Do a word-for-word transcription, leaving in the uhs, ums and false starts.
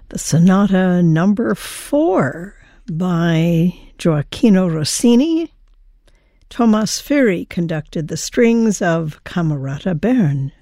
the Sonata Number Four by Gioacchino Rossini. Thomas Fury conducted the strings of Camerata Bern.